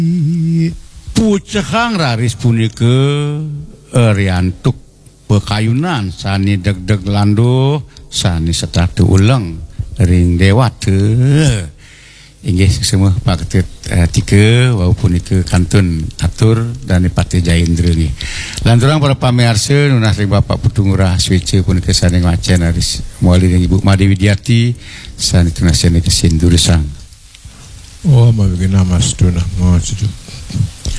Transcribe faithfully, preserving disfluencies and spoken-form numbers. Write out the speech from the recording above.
pucehang raris punika eriantuk pekayunan sani deg-deg lando sani setatu ulang ring dewata inggih semua Pak Ketut uh, tiga walaupun iku kantun atur dan Pati Jaindra ni. Lanturang para pamirsa nunah ring Bapak Putungurah Swece pun kesane ngacen aris muali dengan Ibu Made Widiati sani tunasane kesin Durisang. Oh, mabigina mas tunah mau